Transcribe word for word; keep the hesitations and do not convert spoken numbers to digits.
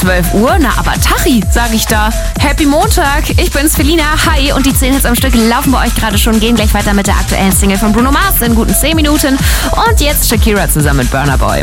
zwölf Uhr. Na, aber Tachi, sage ich da. Happy Montag, ich bin's, Felina. Hi, und die zehn Hits am Stück laufen bei euch gerade schon. Gehen gleich weiter mit der aktuellen Single von Bruno Mars in guten zehn Minuten. Und jetzt Shakira zusammen mit Burna Boy.